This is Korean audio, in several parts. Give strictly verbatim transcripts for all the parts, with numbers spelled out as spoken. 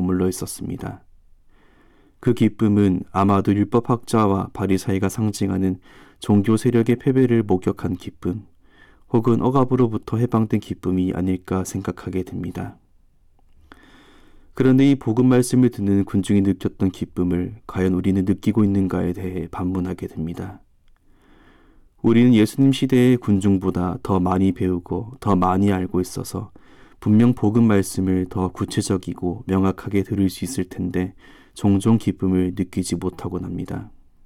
머물러 있었습니다. 그 기쁨은 아마도 율법학자와 바리사이가 상징하는 종교 세력의 패배를 목격한 기쁨, 혹은 억압으로부터 해방된 기쁨이 아닐까 생각하게 됩니다. 그런데 이 복음 말씀을 듣는 군중이 느꼈던 기쁨을 과연 우리는 느끼고 있는가에 대해 반문하게 됩니다. 우리는 예수님 시대의 군중보다 더 많이 배우고 더 많이 알고 있어서 분명 복음 말씀을 더 구체적이고 명확하게 들을 수 있을 텐데 종종 기쁨을 느끼지 못하곤 합니다.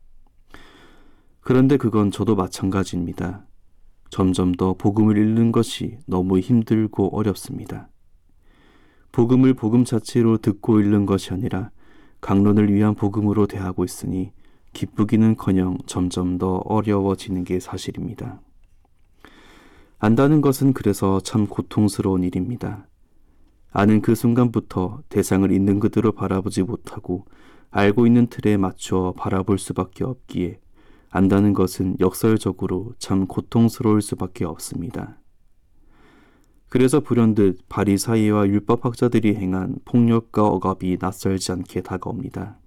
그런데 그건 저도 마찬가지입니다. 점점 더 복음을 읽는 것이 너무 힘들고 어렵습니다. 복음을 복음 자체로 듣고 읽는 것이 아니라 강론을 위한 복음으로 대하고 있으니 기쁘기는커녕 점점 더 어려워지는 게 사실입니다. 안다는 것은 그래서 참 고통스러운 일입니다. 아는 그 순간부터 대상을 있는 그대로 바라보지 못하고 알고 있는 틀에 맞추어 바라볼 수밖에 없기에 안다는 것은 역설적으로 참 고통스러울 수밖에 없습니다. 그래서 불현듯 바리사이와 율법학자들이 행한 폭력과 억압이 낯설지 않게 다가옵니다.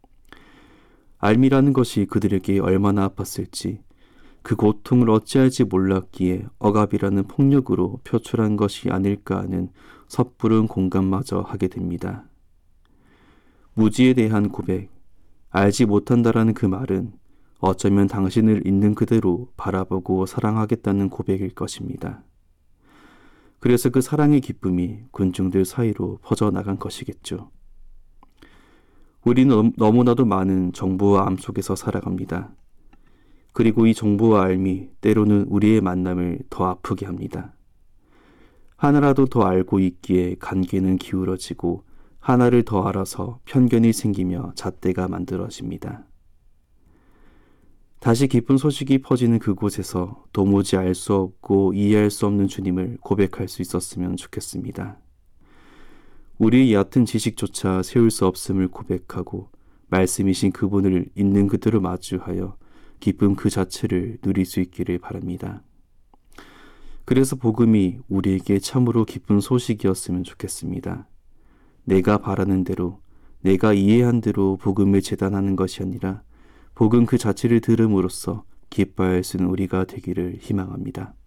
알미라는 것이 그들에게 얼마나 아팠을지, 그 고통을 어찌할지 몰랐기에 억압이라는 폭력으로 표출한 것이 아닐까 하는 섣부른 공감마저 하게 됩니다. 무지에 대한 고백, 알지 못한다라는 그 말은 어쩌면 당신을 있는 그대로 바라보고 사랑하겠다는 고백일 것입니다. 그래서 그 사랑의 기쁨이 군중들 사이로 퍼져나간 것이겠죠. 우리는 너무나도 많은 정보와 암 속에서 살아갑니다. 그리고 이 정보와 알미, 때로는 우리의 만남을 더 아프게 합니다. 하나라도 더 알고 있기에 관계는 기울어지고 하나를 더 알아서 편견이 생기며 잣대가 만들어집니다. 다시 기쁜 소식이 퍼지는 그곳에서 도무지 알 수 없고 이해할 수 없는 주님을 고백할 수 있었으면 좋겠습니다. 우리의 얕은 지식조차 세울 수 없음을 고백하고 말씀이신 그분을 있는 그대로 마주하여 기쁨 그 자체를 누릴 수 있기를 바랍니다. 그래서 복음이 우리에게 참으로 기쁜 소식이었으면 좋겠습니다. 내가 바라는 대로, 내가 이해한 대로 복음을 재단하는 것이 아니라 복음 그 자체를 들음으로써 기뻐할 수 있는 우리가 되기를 희망합니다.